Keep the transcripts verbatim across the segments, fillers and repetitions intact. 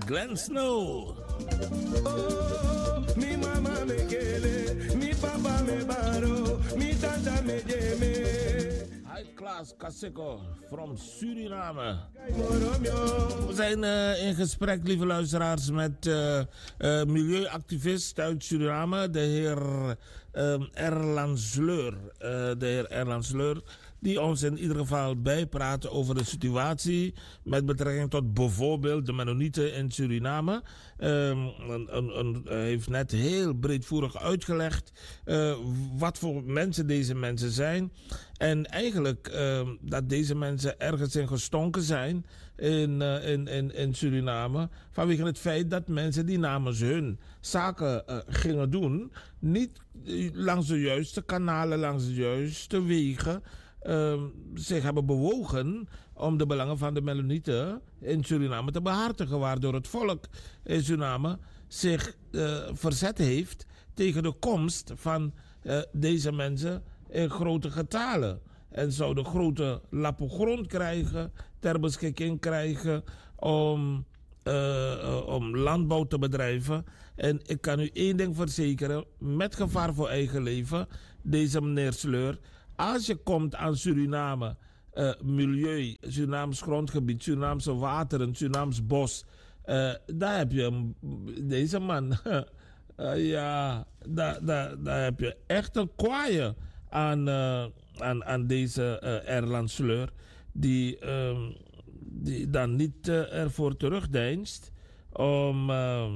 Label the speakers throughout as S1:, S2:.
S1: Glenn Snow.
S2: Oh, mi mama me kele, mi papa me baro, mi tata me jeme.
S1: High Class Kaseko from Suriname. We zijn uh, in gesprek, lieve luisteraars, met uh, uh, milieuactivist uit Suriname, de heer uh, Erland Sleur. Uh, de heer Erland Sleur, die ons in ieder geval bijpraat over de situatie met betrekking tot bijvoorbeeld de Mennonieten in Suriname. Um, Hij heeft net heel breedvoerig uitgelegd uh, wat voor mensen deze mensen zijn. En eigenlijk uh, dat deze mensen ergens in gestonken zijn in, uh, in, in, in Suriname. Vanwege het feit dat mensen die namens hun zaken uh, gingen doen, niet langs de juiste kanalen, langs de juiste wegen Uh, zich hebben bewogen om de belangen van de Mennonieten in Suriname te behartigen, waardoor het volk in Suriname zich uh, verzet heeft tegen de komst van uh, deze mensen in grote getalen. En zouden grote lappen grond krijgen, ter beschikking krijgen om, uh, uh, om landbouw te bedrijven. En ik kan u één ding verzekeren, met gevaar voor eigen leven, deze meneer Sleur: als je komt aan Suriname, uh, milieu, Surinaams grondgebied, Surinaamse wateren, Surinaams bos, uh, daar heb je deze man. uh, ja, daar, daar, daar heb je echt een kwaaie aan, uh, aan, aan deze uh, Erland Sleur, die, uh, die dan niet uh, ervoor terugdeinst om uh,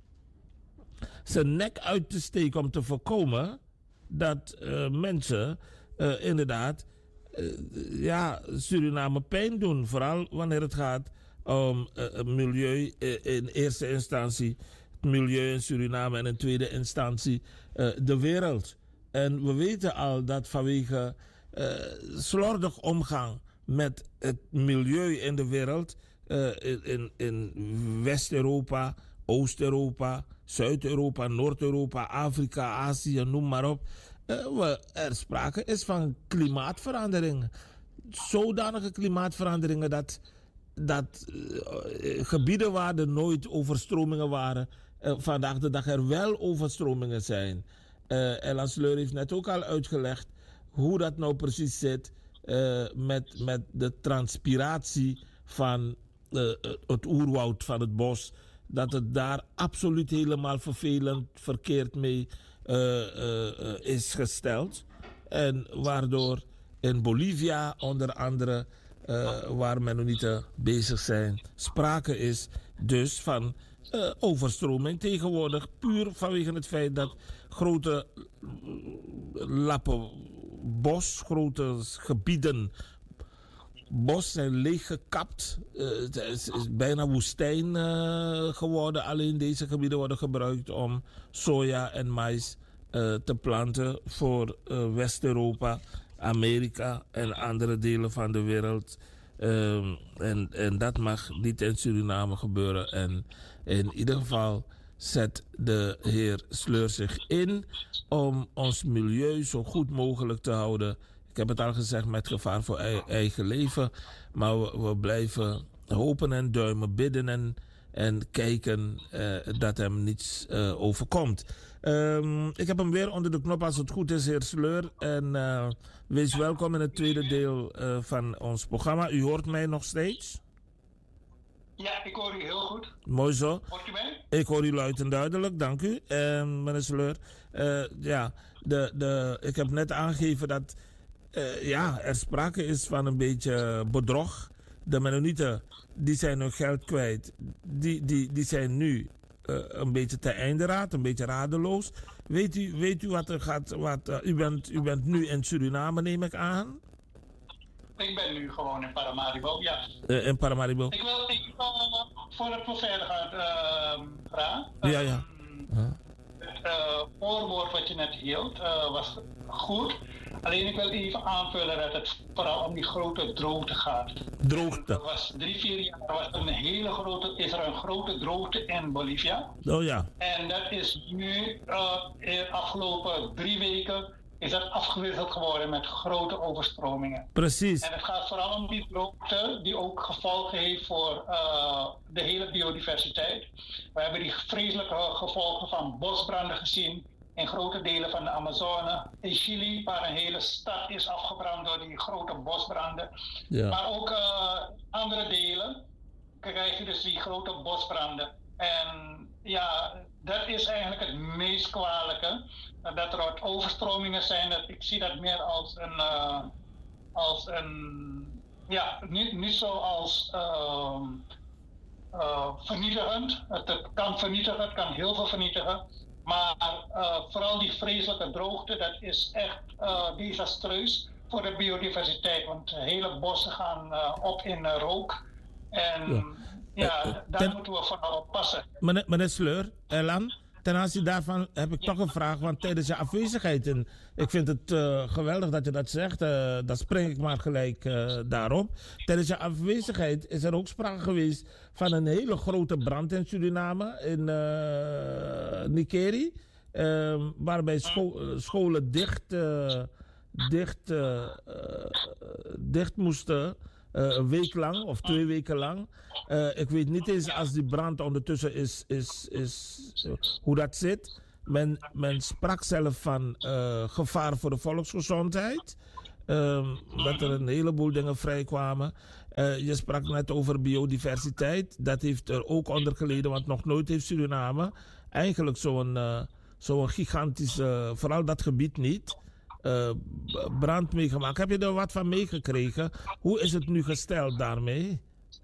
S1: zijn nek uit te steken om te voorkomen dat uh, mensen Uh, inderdaad, uh, ja, Suriname pijn doen. Vooral wanneer het gaat om uh, milieu uh, in eerste instantie, het milieu in Suriname en in tweede instantie uh, de wereld. En we weten al dat vanwege uh, slordig omgang met het milieu in de wereld, uh, in, in West-Europa, Oost-Europa, Zuid-Europa, Noord-Europa, Afrika, Azië, noem maar op. Uh, er sprake is van klimaatveranderingen. Zodanige klimaatveranderingen dat, dat uh, gebieden waar er nooit overstromingen waren, uh, vandaag de dag er wel overstromingen zijn. Uh, Erland Sleur heeft net ook al uitgelegd hoe dat nou precies zit uh, met, met de transpiratie van uh, het oerwoud, van het bos. Dat het daar absoluut helemaal vervelend verkeerd mee Uh, uh, uh, is gesteld. En waardoor in Bolivia onder andere, uh, waar Mennonieten bezig zijn, sprake is dus van uh, overstroming tegenwoordig, puur vanwege het feit dat grote lappen bos, grote gebieden bos zijn leeggekapt. Uh, het is, is bijna woestijn uh, geworden. Alleen deze gebieden worden gebruikt om soja en mais uh, te planten voor uh, West-Europa, Amerika en andere delen van de wereld. Uh, en, en dat mag niet in Suriname gebeuren. En in ieder geval zet de heer Sleur zich in om ons milieu zo goed mogelijk te houden. Ik heb het al gezegd, met gevaar voor eigen leven. Maar we, we blijven hopen en duimen, bidden en, en kijken uh, dat hem niets uh, overkomt. Um, ik heb hem weer onder de knop als het goed is, heer Sleur. En uh, wees welkom in het tweede deel uh, van ons programma. U hoort mij nog steeds?
S3: Ja, ik hoor u heel goed.
S1: Mooi zo.
S3: Hoort u mij?
S1: Ik hoor u luid en duidelijk, dank u, uh, meneer Sleur. Uh, ja, de, de, ik heb net aangegeven dat Uh, ja, er sprake is van een beetje bedrog. De Mennonieten, die zijn hun geld kwijt. Die, die, die zijn nu uh, een beetje te einde raad, een beetje radeloos. Weet u, weet u wat er gaat? Wat, uh, u, bent, u bent nu in Suriname, neem ik aan?
S3: Ik ben nu gewoon in Paramaribo, ja.
S1: Uh, in Paramaribo.
S3: Ik wil, ik wil voor het verder gaat, uh, Ra.
S1: Ja, ja. Uh.
S3: Het uh, voorwoord wat je net hield uh, was goed. Alleen ik wil even aanvullen dat het vooral om die grote droogte gaat.
S1: Droogte?
S3: Er was drie, vier jaar was er een hele grote, is er een grote droogte in Bolivia.
S1: Oh ja.
S3: En dat is nu uh, in de afgelopen drie weken is dat afgewisseld geworden met grote overstromingen.
S1: Precies.
S3: En het gaat vooral om die droogte die ook gevolgen heeft voor uh, de hele biodiversiteit. We hebben die vreselijke gevolgen van bosbranden gezien in grote delen van de Amazone. In Chili, waar een hele stad is afgebrand door die grote bosbranden. Ja. Maar ook uh, andere delen krijg je dus die grote bosbranden. En ja, dat is eigenlijk het meest kwalijke. Dat er wat overstromingen zijn. Dat, ik zie dat meer als een, uh, als een ja, niet, niet zo als uh, uh, vernietigend. Het, het kan vernietigen, het kan heel veel vernietigen. Maar uh, vooral die vreselijke droogte, dat is echt uh, desastreus voor de biodiversiteit. Want hele bossen gaan uh, op in uh, rook. En ja, ja uh, uh, daar ten, moeten we vooral op passen.
S1: Meneer, meneer Sleur, Elan, ten aanzien daarvan heb ik ja. toch een vraag. Want tijdens je afwezigheid, en ik vind het uh, geweldig dat je dat zegt, uh, dan spring ik maar gelijk uh, daarop. Tijdens je afwezigheid is er ook sprake geweest van een hele grote brand in Suriname, in uh, Nikeri. Uh, waarbij scho- scholen dicht, uh, dicht, uh, uh, dicht moesten. Uh, een week lang of twee weken lang. Uh, ik weet niet eens als die brand ondertussen is, is, is uh, hoe dat zit. Men, men sprak zelf van uh, gevaar voor de volksgezondheid. Uh, dat er een heleboel dingen vrijkwamen. Uh, je sprak net over biodiversiteit. Dat heeft er ook onder geleden, want nog nooit heeft Suriname eigenlijk zo'n, uh, zo'n gigantische, vooral dat gebied niet, Uh, brand meegemaakt. Heb je er wat van meegekregen? Hoe is het nu gesteld daarmee?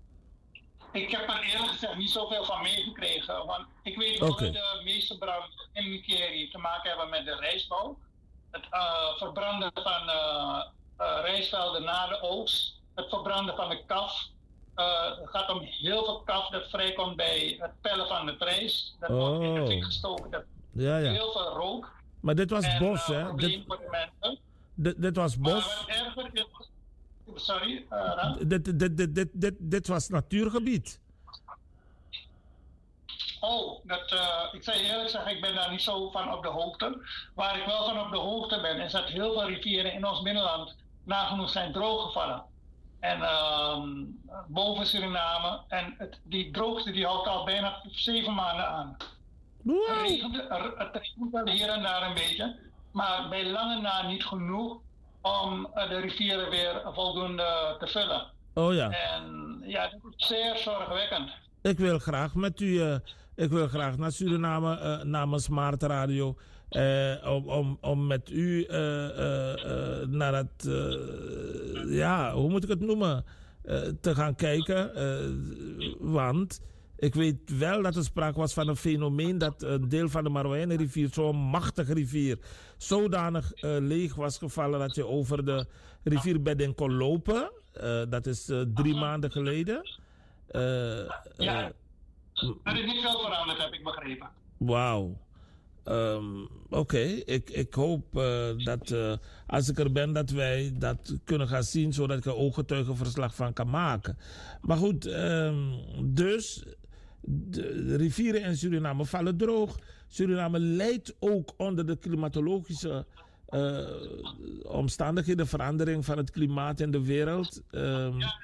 S3: Ik heb er eerlijk gezegd niet zoveel van meegekregen. Want ik weet wel okay. dat de meeste branden in Nikeri te maken hebben met de rijstbouw. Het uh, verbranden van uh, uh, rijstvelden na de oogst. Het verbranden van de kaf. Uh, het gaat om heel veel kaf dat vrijkomt bij het pellen van het rijst. Dat oh. wordt in de fik gestoken. Dat
S1: ja, ja.
S3: Heel veel rook.
S1: Maar dit was
S3: en,
S1: bos,
S3: uh,
S1: hè? Dit,
S3: voor de mensen.
S1: Dit, dit was bos.
S3: Maar wat erger is... Sorry? Uh,
S1: dit, dit, dit, dit, dit, dit was natuurgebied.
S3: Oh, dat, uh, ik zou eerlijk zeggen, ik ben daar niet zo van op de hoogte. Waar ik wel van op de hoogte ben, is dat heel veel rivieren in ons binnenland nagenoeg zijn drooggevallen. En uh, boven Suriname. En het, die droogte die houdt al bijna zeven maanden aan. Wow. Het regent, het regent wel hier en daar een beetje, maar bij lange na niet genoeg om de rivieren weer voldoende te vullen.
S1: Oh ja.
S3: En ja, dat is zeer zorgwekkend.
S1: Ik wil graag met u, uh, ik wil graag naar Suriname uh, namens Maart Radio, uh, om, om, om met u uh, uh, uh, naar het, uh, ja, hoe moet ik het noemen, uh, te gaan kijken, uh, want ik weet wel dat er sprake was van een fenomeen dat een deel van de Marouwijnenrivier, zo'n machtige rivier, zodanig uh, leeg was gevallen dat je over de rivierbedding kon lopen. Uh, dat is uh, drie maanden geleden. Uh,
S3: ja, uh, er is niet veel veranderd, heb ik begrepen.
S1: Wauw. Um, Oké, okay. ik, ik hoop uh, dat uh, als ik er ben dat wij dat kunnen gaan zien, zodat ik er ooggetuigenverslag van kan maken. Maar goed, um, dus de rivieren in Suriname vallen droog. Suriname lijdt ook onder de klimatologische uh, omstandigheden, verandering van het klimaat in de wereld. Um,
S3: ja.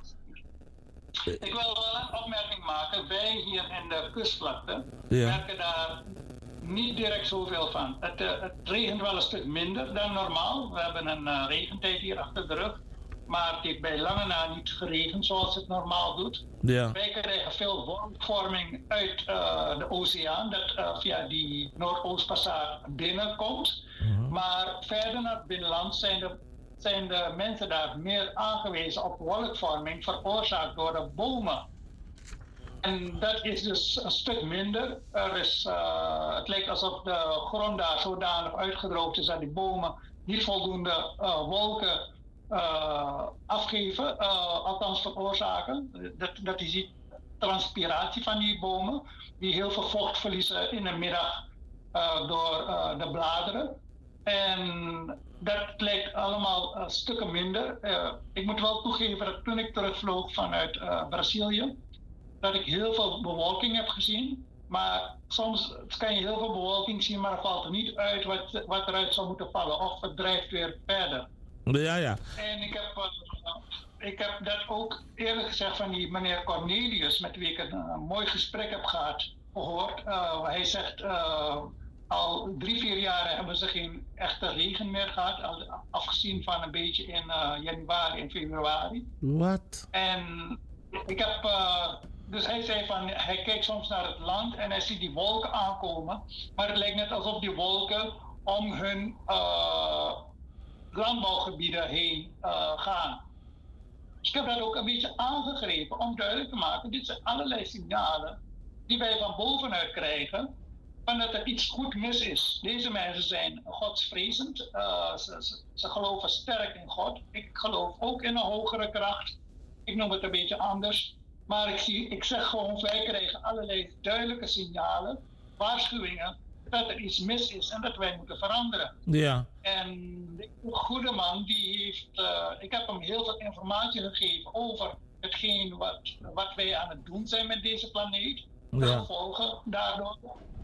S3: Ik wil wel een opmerking maken. Wij hier in de kustvlakte ja. merken daar niet direct zoveel van. Het, uh, het regent wel een stuk minder dan normaal. We hebben een uh, regentijd hier achter de rug. Maar het heeft bij lange na niet geregend zoals het normaal doet. Ja. Wij krijgen veel wolkvorming uit uh, de oceaan, dat uh, via die Noordoostpassage binnenkomt. Uh-huh. Maar verder naar het binnenland zijn de, zijn de mensen daar meer aangewezen op wolkvorming veroorzaakt door de bomen. En dat is dus een stuk minder. Er is, uh, het lijkt alsof de grond daar zodanig uitgedroogd is dat die bomen niet voldoende uh, wolken Uh, afgeven, uh, althans veroorzaken. Dat, dat is die transpiratie van die bomen, die heel veel vocht verliezen in de middag uh, door uh, de bladeren. En dat lijkt allemaal uh, stukken minder. Uh, ik moet wel toegeven dat toen ik terugvloog vanuit uh, Brazilië, dat ik heel veel bewolking heb gezien. Maar soms kan je heel veel bewolking zien, maar er valt er niet uit wat, wat eruit zou moeten vallen. Of het drijft weer verder.
S1: Ja, ja.
S3: En ik heb, uh, ik heb dat ook eerlijk gezegd van die meneer Cornelius, met wie ik een, een mooi gesprek heb gehad, gehoord. Uh, hij zegt, uh, al drie, vier jaar hebben ze geen echte regen meer gehad. Al, afgezien van een beetje in uh, januari en februari.
S1: Wat?
S3: En ik heb... Uh, Dus hij zei van, hij kijkt soms naar het land en hij ziet die wolken aankomen. Maar het lijkt net alsof die wolken om hun uh, landbouwgebieden heen uh, gaan. Dus ik heb dat ook een beetje aangegrepen om duidelijk te maken. Dit zijn allerlei signalen die wij van bovenuit krijgen. Van dat er iets goed mis is. Deze mensen zijn godsvrezend. Uh, ze, ze, ze geloven sterk in God. Ik geloof ook in een hogere kracht. Ik noem het een beetje anders. Maar ik, zie, ik zeg gewoon, wij krijgen allerlei duidelijke signalen, waarschuwingen, dat er iets mis is en dat wij moeten veranderen.
S1: Ja.
S3: En de goede man, die heeft, uh, ik heb hem heel veel informatie gegeven over hetgeen wat, wat wij aan het doen zijn met deze planeet. De ja. gevolgen daardoor.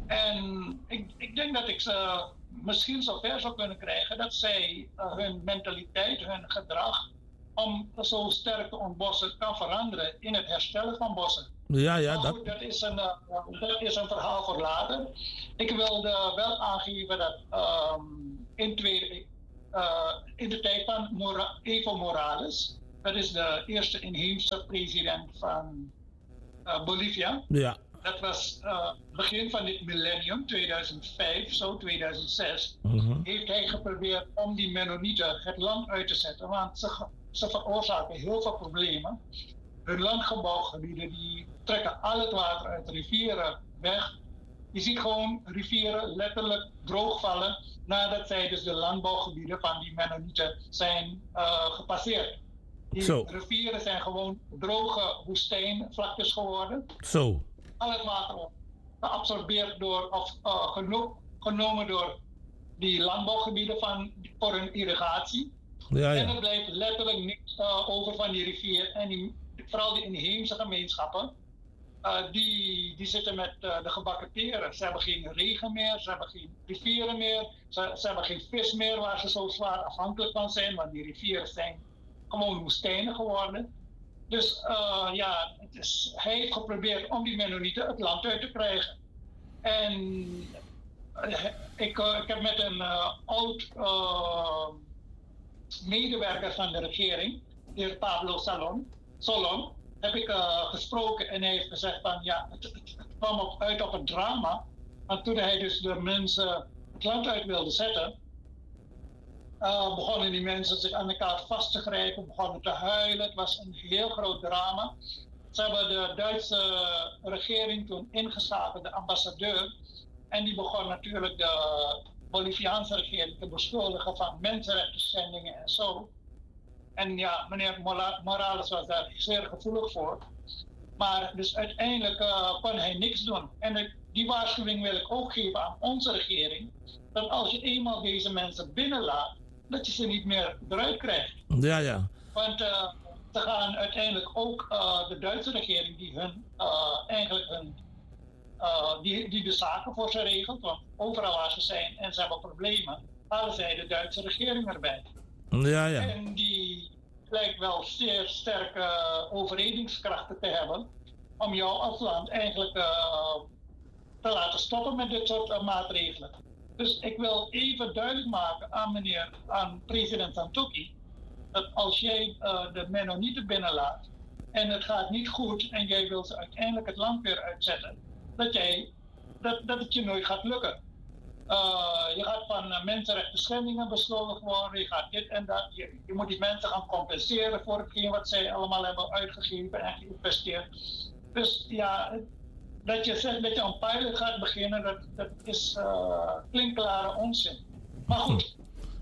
S3: En ik, ik denk dat ik ze misschien zover zou kunnen krijgen dat zij uh, hun mentaliteit, hun gedrag, om zo sterk te ontbossen kan veranderen in het herstellen van bossen.
S1: Ja, ja.
S3: Maar goed, dat, dat, is een, uh, dat is een verhaal voor later. Ik wilde wel aangeven dat um, in, tweede, uh, in de tijd van Mora- Evo Morales, dat is de eerste inheemse president van uh, Bolivia.
S1: Ja.
S3: Dat was uh, begin van dit millennium, tweeduizend vijf, zo tweeduizend zes,
S1: mm-hmm.
S3: heeft hij geprobeerd om die Mennonieten het land uit te zetten. Want ze, ze veroorzaken heel veel problemen. Hun landgebouwgebieden die trekken al het water uit de rivieren weg. Je ziet gewoon rivieren letterlijk droogvallen nadat zij dus de landbouwgebieden van die Mennonieten zijn uh, gepasseerd. Die
S1: so.
S3: rivieren zijn gewoon droge woestijnvlaktes geworden.
S1: Zo. So.
S3: Al het water geabsorbeerd door of uh, geno- genomen door die landbouwgebieden van, voor hun irrigatie.
S1: Ja, ja.
S3: En er blijft letterlijk niks uh, over van die rivier. En die, vooral die inheemse gemeenschappen, uh, die, die zitten met uh, de gebakken peren. Ze hebben geen regen meer, ze hebben geen rivieren meer, ze, ze hebben geen vis meer waar ze zo zwaar afhankelijk van zijn, want die rivieren zijn gewoon woestijnen geworden. Dus uh, ja, het is, hij heeft geprobeerd om die Mennonieten het land uit te krijgen. En uh, ik, uh, ik heb met een uh, oud uh, medewerker van de regering, de heer Pablo Salon, Solon, heb ik uh, gesproken en hij heeft gezegd van ja, het, het, het kwam op, uit op het drama. Want toen hij dus de mensen het land uit wilde zetten, Uh, begonnen die mensen zich aan elkaar vast te grijpen, begonnen te huilen. Het was een heel groot drama. Ze hebben de Duitse regering toen ingeschakeld, de ambassadeur. En die begon natuurlijk de Boliviaanse regering te beschuldigen van mensenrechten schendingen en zo. En ja, meneer Morales was daar zeer gevoelig voor. Maar dus uiteindelijk uh, kon hij niks doen. En de, die waarschuwing wil ik ook geven aan onze regering. Dat als je eenmaal deze mensen binnenlaat, dat je ze niet meer eruit krijgt.
S1: Ja, ja.
S3: Want uh, ze gaan uiteindelijk ook uh, de Duitse regering, die hun uh, eigenlijk hun, uh, die, die de zaken voor ze regelt, want overal waar ze zijn en ze hebben problemen, halen zij de Duitse regering erbij.
S1: Ja, ja.
S3: En die lijkt wel zeer sterke uh, overredingskrachten te hebben om jou als land eigenlijk uh, te laten stoppen met dit soort uh, maatregelen. Dus ik wil even duidelijk maken aan meneer, aan president Santokki, dat als jij uh, de Mennonieten binnenlaat en het gaat niet goed en jij wil ze uiteindelijk het land weer uitzetten, dat, jij, dat, dat het je nooit gaat lukken. Uh, je gaat van uh, mensenrechten schendingen beschuldigd worden, je gaat dit en dat, je, je moet die mensen gaan compenseren voor hetgeen wat zij allemaal hebben uitgegeven en geïnvesteerd. Dus ja, dat je zegt dat je een pilot gaat beginnen, dat, dat is uh, klinkklare onzin. Maar goed,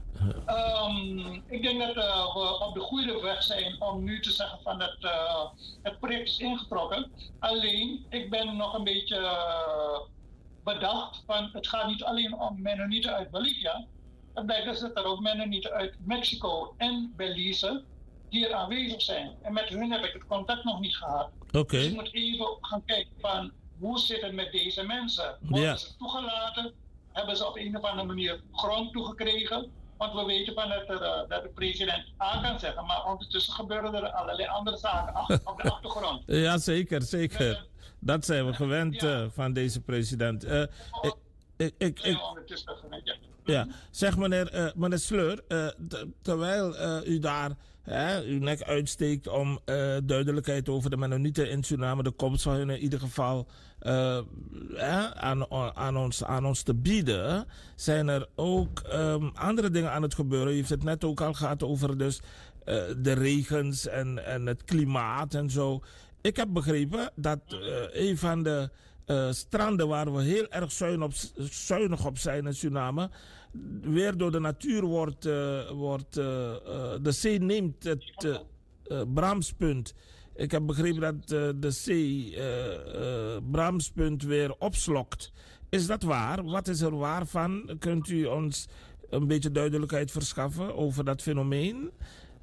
S3: um, ik denk dat uh, we op de goede weg zijn om nu te zeggen van dat uh, het project is ingetrokken. Alleen, ik ben nog een beetje uh, bedacht van het gaat niet alleen om Mennonieten uit Bolivia. Het blijkt dus dat er ook Mennonieten uit Mexico en Belize hier aanwezig zijn. En met hun heb ik het contact nog niet gehad.
S1: Oké. Okay.
S3: Dus je moet even gaan kijken van hoe zit het met deze mensen? Worden
S1: Ja.
S3: ze toegelaten? Hebben ze op een of andere manier grond toegekregen? Want we weten van dat, er, uh, dat de president A kan zeggen, maar ondertussen gebeuren er allerlei andere zaken ach- op de achtergrond.
S1: Ja, zeker, zeker. Dat zijn we gewend
S3: Ja.
S1: uh, van deze president. Uh, ik, ik, ik,
S3: Zijn
S1: ik,
S3: we ondertussen gewend, ja.
S1: ja, zeg meneer, uh, meneer Sleur, uh, t- terwijl uh, u daar hè, uw nek uitsteekt om uh, duidelijkheid over de Mennonieten in Suriname, de komst van hun in ieder geval uh, hè, aan, aan, ons, aan ons te bieden, zijn er ook um, andere dingen aan het gebeuren. U heeft het net ook al gehad over dus, uh, de regens en, en het klimaat en zo. Ik heb begrepen dat uh, een van de uh, stranden waar we heel erg zuinig op, zuinig op zijn in Suriname, weer door de natuur wordt, uh, wordt uh, uh, de zee neemt het uh, uh, Bramspunt. Ik heb begrepen dat uh, de zee uh, uh, Bramspunt weer opslokt. Is dat waar? Wat is er waar van? Kunt u ons een beetje duidelijkheid verschaffen over dat fenomeen?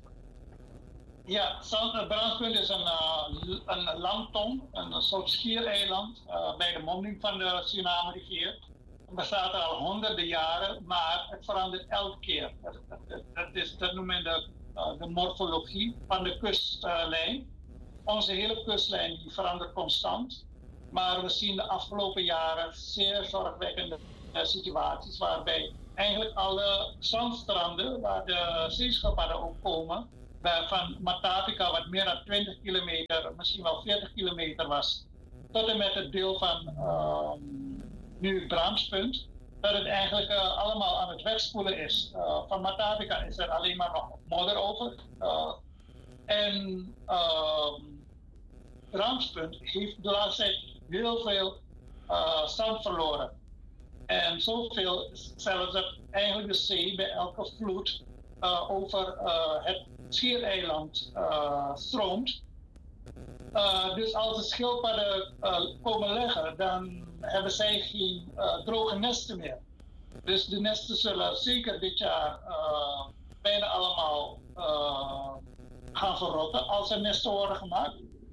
S3: Ja, Bramspunt is een, uh, een landtong, een soort schiereiland uh, bij de monding van de Suriname-rivier. Het bestaat er al honderden jaren, maar het verandert elke keer. Dat, dat, dat, is, dat noemen we de, uh, de morfologie van de kustlijn. Onze hele kustlijn die verandert constant, maar we zien de afgelopen jaren zeer zorgwekkende uh, situaties waarbij eigenlijk alle zandstranden waar de zeeschildpadden ook komen, van Matapika, wat meer dan twintig kilometer, misschien wel veertig kilometer was, tot en met het deel van uh, nu Bramspunt, dat het eigenlijk uh, allemaal aan het wegspoelen is. Uh, van Matapika is er alleen maar nog modder over. Uh, en uh, Bramspunt heeft de laatste tijd heel veel uh, zand verloren. En zoveel zelfs dat eigenlijk de zee bij elke vloed uh, over uh, het schiereiland uh, stroomt. Uh, dus als de schildpadden uh, komen leggen, dan hebben zij geen uh, droge nesten meer. Dus de nesten zullen zeker dit jaar uh, bijna allemaal uh, gaan verrotten als er nesten worden gemaakt.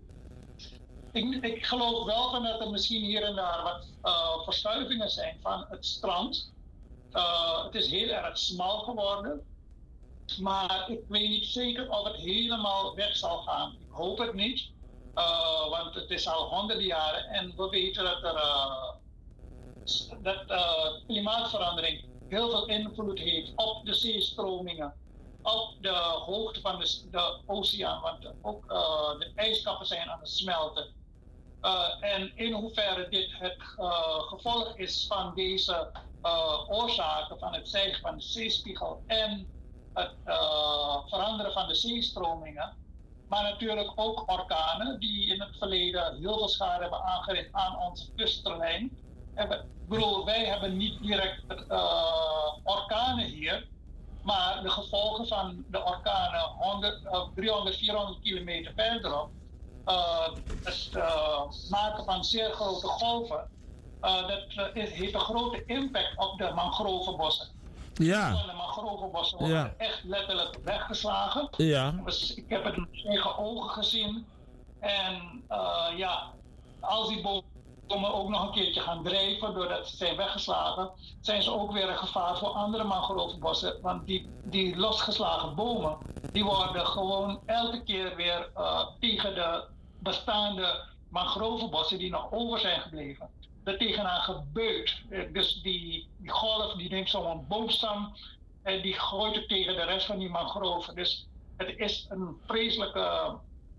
S3: Ik, ik geloof wel van dat er misschien hier en daar wat uh, verschuivingen zijn van het strand. Uh, het is heel erg smal geworden. Maar ik weet niet zeker of het helemaal weg zal gaan. Ik hoop het niet. Uh, want het is al honderden jaren en we weten dat er uh, dat uh, klimaatverandering heel veel invloed heeft op de zeestromingen, op de hoogte van de, de oceaan, want ook uh, de ijskappen zijn aan het smelten. Uh, en in hoeverre dit het uh, gevolg is van deze uh, oorzaken van het stijgen van de zeespiegel en het uh, veranderen van de zeestromingen, maar natuurlijk ook orkanen die in het verleden heel veel schade hebben aangericht aan onze kustlijn. Ik bedoel, wij hebben niet direct uh, orkanen hier, maar de gevolgen van de orkanen honderd, uh, driehonderd, vierhonderd kilometer verderop, uh, het uh, maken van zeer grote golven, uh, dat uh, heeft een grote impact op de mangrovenbossen.
S1: Ja.
S3: De mangrovenbossen worden
S1: Ja.
S3: echt letterlijk weggeslagen.
S1: Ja.
S3: Dus ik heb het met eigen ogen gezien. En uh, ja, als die bomen ook nog een keertje gaan drijven doordat ze zijn weggeslagen, zijn ze ook weer een gevaar voor andere mangrovenbossen. Want die, die losgeslagen bomen, die worden gewoon elke keer weer uh, tegen de bestaande mangrovenbossen die nog over zijn gebleven, er tegenaan gebeukt. Dus die, die golf die neemt zo'n boomstam en die gooit het tegen de rest van die mangroven. Dus het is een vreselijke,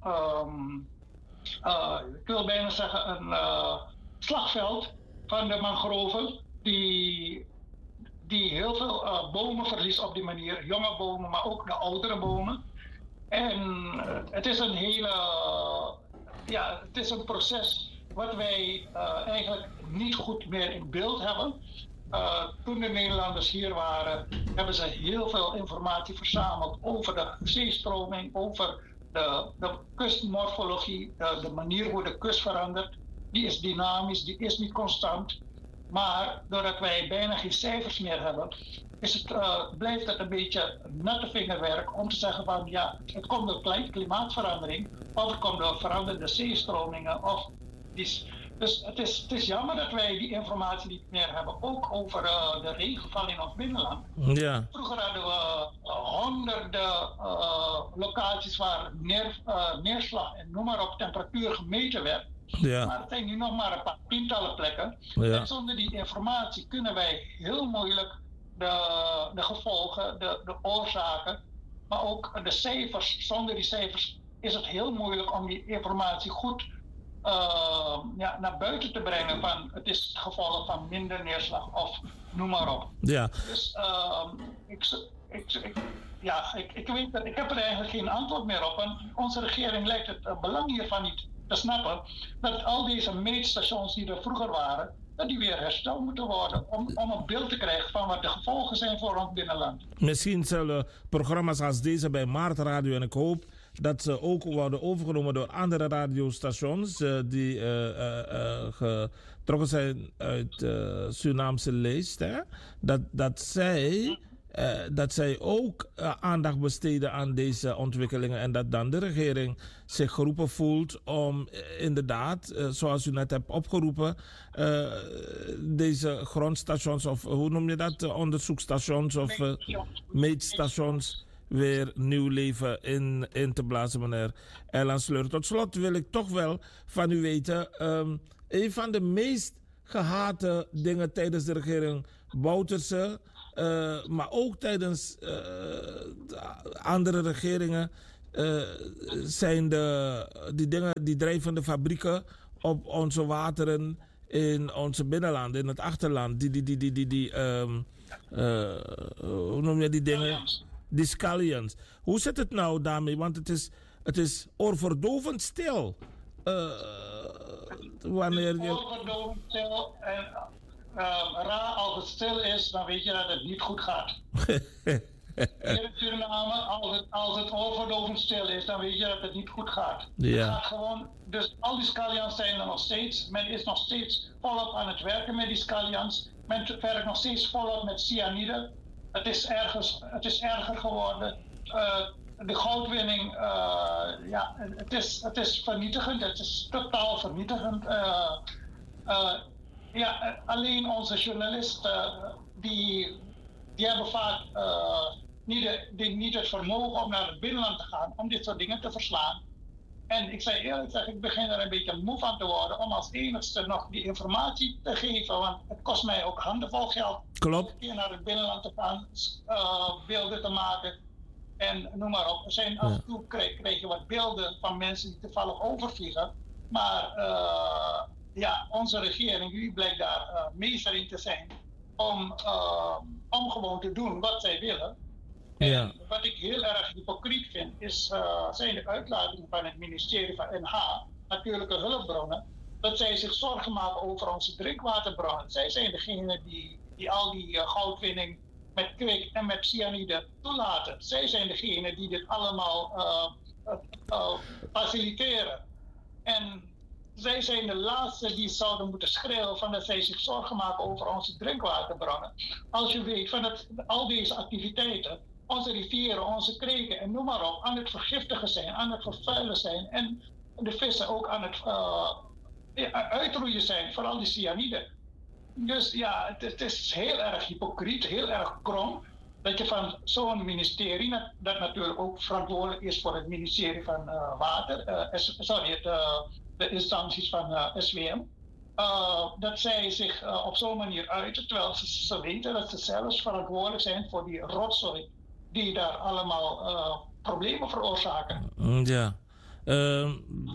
S3: um, uh, ik wil bijna zeggen, een uh, slagveld van de mangroven die, die heel veel uh, bomen verliest op die manier. Jonge bomen, maar ook de oudere bomen. En uh, het is een hele, uh, ja, het is een proces wat wij uh, eigenlijk niet goed meer in beeld hebben. Uh, toen de Nederlanders hier waren, hebben ze heel veel informatie verzameld over de zeestroming, over de, de kustmorfologie, de, de manier hoe de kust verandert. Die is dynamisch, die is niet constant. Maar doordat wij bijna geen cijfers meer hebben, is het, uh, blijft het een beetje natte vingerwerk om te zeggen van ja, het komt door klimaatverandering, of het komt door veranderde zeestromingen, of die Dus het is, het is jammer dat wij die informatie niet meer hebben, ook over uh, de regenval in ons binnenland.
S1: Ja.
S3: Vroeger hadden we uh, honderden uh, locaties waar neer, uh, neerslag en noem maar op temperatuur gemeten werd.
S1: Ja.
S3: Maar het zijn nu nog maar een paar tientallen plekken.
S1: Ja.
S3: En zonder die informatie kunnen wij heel moeilijk de, de gevolgen, de, de oorzaken, maar ook de cijfers. Zonder die cijfers is het heel moeilijk om die informatie goed uh, ja, naar buiten te brengen. Van het is het gevolg van minder neerslag of noem maar op.
S1: Ja.
S3: Dus uh, ik, ik, ik, ja, ik, ik weet dat ik heb er eigenlijk geen antwoord meer op. En onze regering lijkt het uh, belang hiervan niet te snappen, dat al deze meetstations die er vroeger waren, dat die weer hersteld moeten worden om, om een beeld te krijgen van wat de gevolgen zijn voor ons binnenland.
S1: Misschien zullen programma's als deze bij Maart Radio, en ik hoop dat ze ook worden overgenomen door andere radiostations uh, die uh, uh, uh, getrokken zijn uit de uh, Surinaamse lijst, hè? Dat, dat zij... Uh, dat zij ook uh, aandacht besteden aan deze ontwikkelingen en dat dan de regering zich geroepen voelt om uh, inderdaad, uh, zoals u net hebt opgeroepen, uh, deze grondstations of hoe noem je dat, uh, onderzoekstations of uh, meetstations weer nieuw leven in, in te blazen, meneer Erland Sleur. Tot slot wil ik toch wel van u weten, um, een van de meest gehate dingen tijdens de regering Bouterse, Uh, maar ook tijdens uh, andere regeringen uh, zijn de, die dingen, die drijvende fabrieken op onze wateren in onze binnenland, in het achterland. Die, die, die, die, die, die um, uh, hoe noem je die dingen? Die scallions. Hoe zit het nou daarmee? Want het is, het is oorverdovend stil. Uh, wanneer je...
S3: Oorverdovend stil en... Uh, raar, als het stil is, dan weet je dat het niet goed gaat. Hier in Suriname, als het, als het overdovend stil is, dan weet je dat het niet goed gaat.
S1: Ja.
S3: Het gaat gewoon, dus al die scallions zijn er nog steeds. Men is nog steeds volop aan het werken met die scallions. Men werkt nog steeds volop met cyanide. Het is, ergens, het is erger geworden. Uh, de goudwinning, uh, ja, het is, het is vernietigend. Het is totaal vernietigend. Uh, uh, Ja, alleen onze journalisten, die, die hebben vaak uh, niet, de, die, niet het vermogen om naar het binnenland te gaan, om dit soort dingen te verslaan. En ik zei eerlijk gezegd, ik begin er een beetje moe van te worden om als enigste nog die informatie te geven, want het kost mij ook handenvol geld.
S1: Klopt.
S3: Om een keer naar het binnenland te gaan, uh, beelden te maken en noem maar op. Er zijn af en toe krijg, krijg je wat beelden van mensen die toevallig overvliegen, maar... Uh, Ja, onze regering, die blijkt daar uh, meester in te zijn om, uh, om gewoon te doen wat zij willen.
S1: Ja.
S3: En wat ik heel erg hypocriet vind, is, uh, zijn de uitlatingen van het ministerie van N H, natuurlijke hulpbronnen, dat zij zich zorgen maken over onze drinkwaterbronnen. Zij zijn degene die, die al die uh, goudwinning met kwik en met cyanide toelaten. Zij zijn degene die dit allemaal uh, uh, uh, faciliteren. En zij zijn de laatste die zouden moeten schreeuwen van dat zij zich zorgen maken over onze drinkwaterbronnen. Als je weet van dat al deze activiteiten, onze rivieren, onze kreken en noem maar op, aan het vergiftigen zijn, aan het vervuilen zijn en de vissen ook aan het uh, uitroeien zijn, vooral die cyanide. Dus ja, het, het is heel erg hypocriet, heel erg krom, dat je van zo'n ministerie, dat natuurlijk ook verantwoordelijk is voor het ministerie van uh, Water, uh, sorry, het... Uh, de instanties van uh, S W M, uh, dat zij zich uh, op zo'n manier uiten, terwijl ze, ze weten dat ze zelfs verantwoordelijk zijn voor die rotzooi die daar allemaal uh, problemen veroorzaken.
S1: Ja, uh,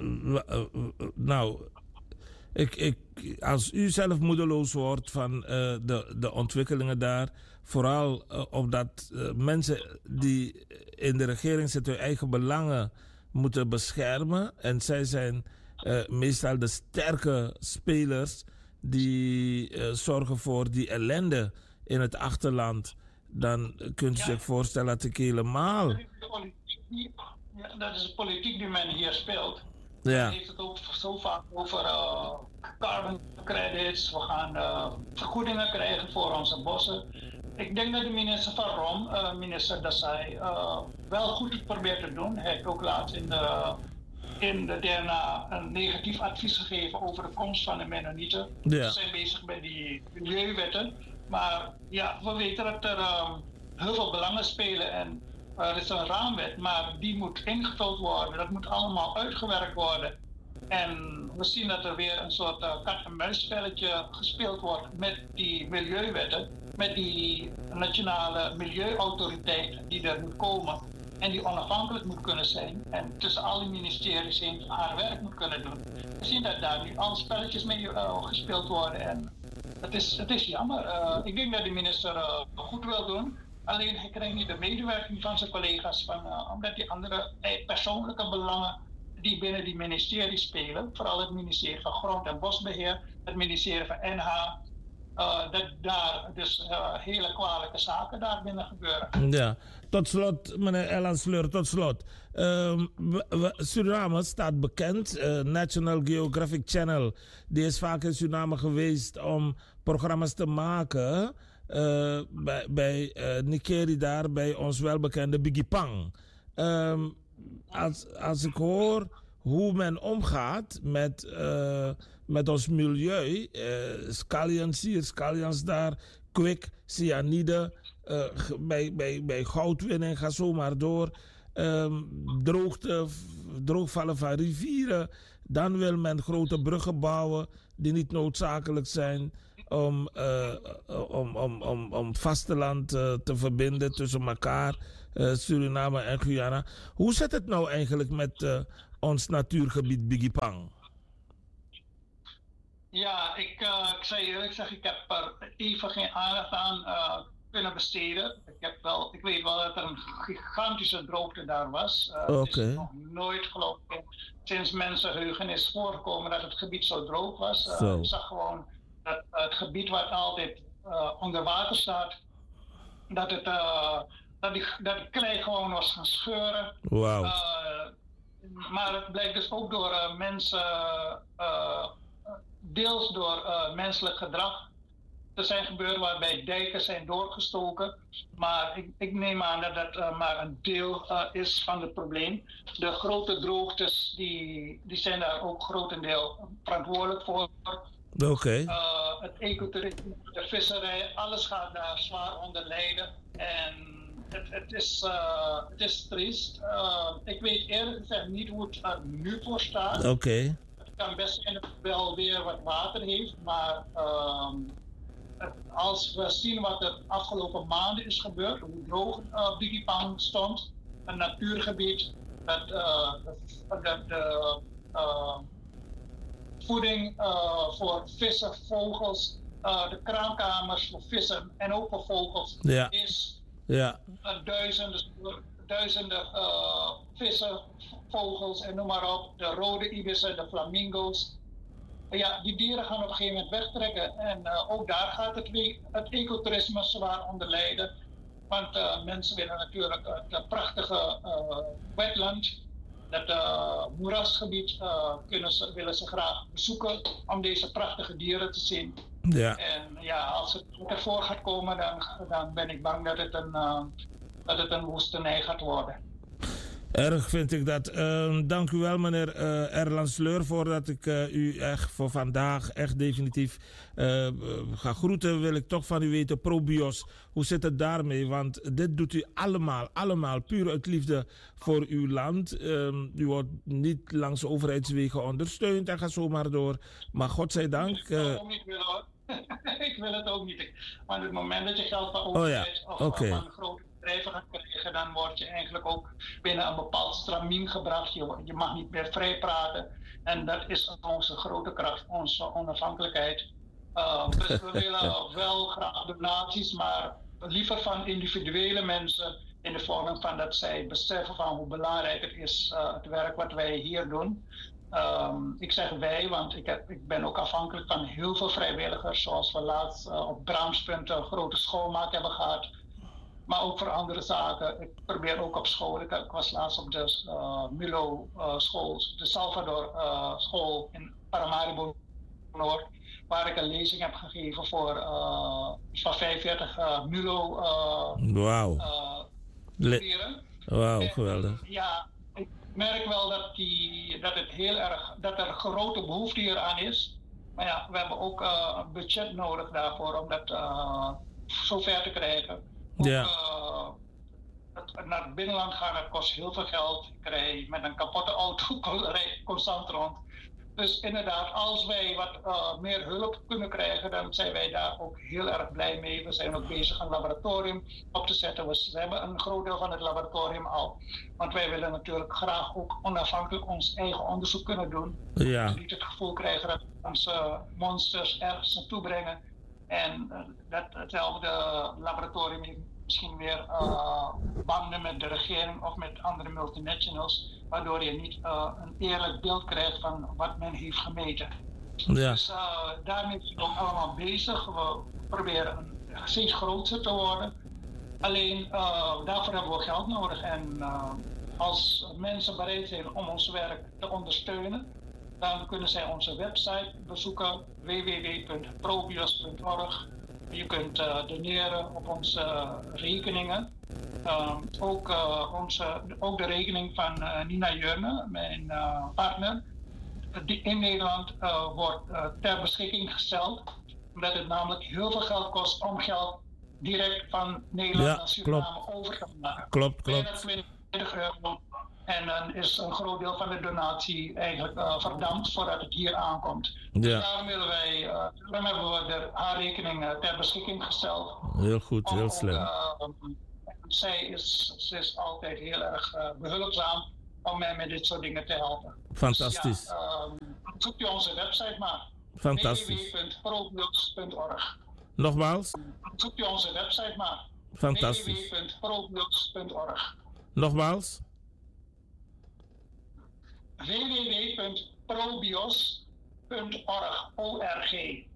S1: nou, ik, ik, als u zelf moedeloos wordt van uh, de, de ontwikkelingen daar, vooral uh, omdat uh, mensen die in de regering zitten hun eigen belangen moeten beschermen en zij zijn Uh, meestal de sterke spelers die uh, zorgen voor die ellende in het achterland, dan kunt u ja. zich voorstellen dat ik helemaal...
S3: Dat is de politiek die, ja, dat is de politiek die men hier speelt.
S1: Ja.
S3: Men heeft het ook zo vaak over uh, carbon credits, we gaan uh, vergoedingen krijgen voor onze bossen. Ik denk dat de minister van Rom, uh, minister Dasai, uh, wel goed probeert te doen. Hij heeft ook laatst in de in de D N A een negatief advies gegeven over de komst van de Mennonieten.
S1: Ja.
S3: We zijn bezig met die milieuwetten. Maar ja, we weten dat er uh, heel veel belangen spelen en uh, er is een raamwet, maar die moet ingevuld worden. Dat moet allemaal uitgewerkt worden. En we zien dat er weer een soort uh, kat-en-muisspelletje gespeeld wordt met die milieuwetten, met die nationale milieuautoriteit die er moet komen en die onafhankelijk moet kunnen zijn en tussen alle ministeries heen haar werk moet kunnen doen. We zien dat daar nu al spelletjes mee uh, gespeeld worden en het is, het is jammer. Uh, ik denk dat de minister uh, goed wil doen, alleen hij krijgt niet de medewerking van zijn collega's, van, uh, omdat die andere eh, persoonlijke belangen die binnen die ministeries spelen, vooral het ministerie van Grond- en Bosbeheer, het ministerie van N H, uh, dat daar dus uh, hele kwalijke zaken daar binnen gebeuren.
S1: Ja, tot slot, meneer Erlandsleur, tot slot. Um, we, we, Suriname staat bekend, uh, National Geographic Channel, die is vaak in Suriname geweest om programma's te maken uh, bij, bij uh, Nikeri daar, bij ons welbekende Biggie Pang. Um, Als, als ik hoor hoe men omgaat met, uh, met ons milieu, uh, scallions hier, scallions daar, kwik, cyanide, uh, bij, bij, bij goudwinning, ga zo maar door, um, droogte, droogvallen van rivieren, dan wil men grote bruggen bouwen die niet noodzakelijk zijn om, uh, om, om, om, om het vasteland uh, te verbinden tussen elkaar. Uh, Suriname en Guyana. Hoe zit het nou eigenlijk met uh, ons natuurgebied Biggie Pang?
S3: Ja, ik, uh, ik zei eerlijk zeg, ik heb er even geen aandacht aan uh, kunnen besteden. Ik, heb wel, ik weet wel dat er een gigantische droogte daar was. Uh,
S1: Oké.
S3: Het is nog nooit, geloof ik, sinds mensenheugen is voorgekomen dat het gebied zo droog was. Uh,
S1: so.
S3: Ik zag gewoon dat uh, het gebied wat altijd uh, onder water staat, dat het... Uh, Dat die, dat de klei gewoon was gaan scheuren.
S1: Wauw.
S3: Uh, maar het blijkt dus ook door uh, mensen, uh, deels door uh, menselijk gedrag te zijn gebeurd, waarbij dijken zijn doorgestoken. Maar ik, ik neem aan dat dat uh, maar een deel uh, is van het probleem. De grote droogtes die, die zijn daar ook grotendeel verantwoordelijk voor.
S1: Oké. Okay.
S3: Uh, het ecotourisme, de visserij, alles gaat daar zwaar onder lijden. En Het, het, is, uh, het is triest. Uh, ik weet eerlijk gezegd niet hoe het er nu voor staat.
S1: Oké. Okay.
S3: Het kan best zijn dat het wel weer wat water heeft, maar uh, het, als we zien wat er afgelopen maanden is gebeurd, hoe droog uh, Biggie Pang stond, een natuurgebied, dat uh, de, de, de uh, voeding uh, voor vissen, vogels, uh, de kraamkamers voor vissen en ook voor vogels
S1: ja.
S3: is.
S1: Ja.
S3: Duizenden, duizenden uh, vissen, vogels en noem maar op. De rode ibissen, de flamingo's. Ja, die dieren gaan op een gegeven moment wegtrekken. En uh, ook daar gaat het, het ecotourisme zwaar onder lijden. Want uh, mensen willen natuurlijk het prachtige uh, wetland, dat uh, moerasgebied, uh, kunnen ze, willen ze graag bezoeken om deze prachtige dieren te zien.
S1: Ja.
S3: En ja, als het ervoor gaat komen, dan, dan ben ik bang dat het een, uh, dat het een woestenij gaat worden.
S1: Erg vind ik dat. Uh, dank u wel, meneer uh, Erlandsleur, voordat ik uh, u echt voor vandaag echt definitief uh, ga groeten. Wil ik toch van u weten, Probios, hoe zit het daarmee? Want dit doet u allemaal, allemaal puur uit liefde voor uw land. Um, u wordt niet langs overheidswegen ondersteund en gaat zomaar door. Maar godzijdank... Uh,
S3: ik wil het ook niet willen hoor. Ik wil het ook niet. Maar op het moment dat je geld van overheid
S1: oh ja.
S3: of
S1: okay.
S3: van grote bedrijven gaat krijgen, dan word je eigenlijk ook binnen een bepaald stramien gebracht. Je, je mag niet meer vrij praten. En dat is onze grote kracht, onze onafhankelijkheid. Uh, dus we willen wel graag donaties, maar liever van individuele mensen in de vorm van dat zij beseffen van hoe belangrijk het is, uh, het werk wat wij hier doen. Um, ik zeg wij, want ik, heb, ik ben ook afhankelijk van heel veel vrijwilligers, zoals we laatst uh, op Braamspunt een grote schoonmaak hebben gehad. Maar ook voor andere zaken. Ik probeer ook op school. Ik, ik was laatst op de uh, Milo uh, school, de Salvador uh, school in Paramaribo Noord, waar ik een lezing heb gegeven voor uh, van vijfenveertig uh, Milo uh,
S1: Wauw.
S3: uh,
S1: Le- Wauw, geweldig.
S3: Ja, ik, merk wel dat, die, dat, het heel erg, dat er grote behoefte hier aan is. Maar ja, we hebben ook uh, een budget nodig daarvoor om dat uh, zover te krijgen. Ook,
S1: ja.
S3: uh, het, naar het binnenland gaan, dat kost heel veel geld. Ik rij met een kapotte auto constant rond. Dus inderdaad, als wij wat uh, meer hulp kunnen krijgen, dan zijn wij daar ook heel erg blij mee. We zijn ook bezig een laboratorium op te zetten. We, we hebben een groot deel van het laboratorium al. Want wij willen natuurlijk graag ook onafhankelijk ons eigen onderzoek kunnen doen.
S1: Ja.
S3: Dat we niet het gevoel krijgen dat we onze monsters ergens naartoe brengen. En uh, dat hetzelfde laboratorium heeft misschien weer uh, banden met de regering of met andere multinationals. Waardoor je niet uh, een eerlijk beeld krijgt van wat men heeft gemeten.
S1: Ja.
S3: Dus uh, daarmee zijn we ook allemaal bezig. We proberen een, steeds groter te worden. Alleen uh, daarvoor hebben we geld nodig. En uh, als mensen bereid zijn om ons werk te ondersteunen, dan kunnen zij onze website bezoeken, w w w punt probios punt org. Je kunt uh, doneren op onze uh, rekeningen. Uh, ook, uh, onze, ook de rekening van uh, Nina Jurne, mijn uh, partner, die in Nederland uh, wordt uh, ter beschikking gesteld. Omdat het namelijk heel veel geld kost om geld direct van Nederland
S1: ja,
S3: naar Suriname
S1: klopt.
S3: over te maken.
S1: Klopt, klopt.
S3: twintig euro. En dan is een groot deel van de donatie eigenlijk uh, verdampt voordat het hier aankomt.
S1: Ja.
S3: Dus daarom willen wij, uh, daarom hebben we de, haar rekening uh, ter beschikking gesteld.
S1: Heel goed, heel
S3: om,
S1: slim.
S3: Uh, zij is, ze is altijd heel erg uh, behulpzaam om mij met dit soort dingen te helpen.
S1: Fantastisch.
S3: Dus ja, um, zoek je onze website maar.
S1: Fantastisch.
S3: w w w punt probios punt org.
S1: Nogmaals?
S3: Zoek je onze website maar.
S1: Fantastisch.
S3: w w w punt probios punt org.
S1: Nogmaals?
S3: w w w punt probios punt org.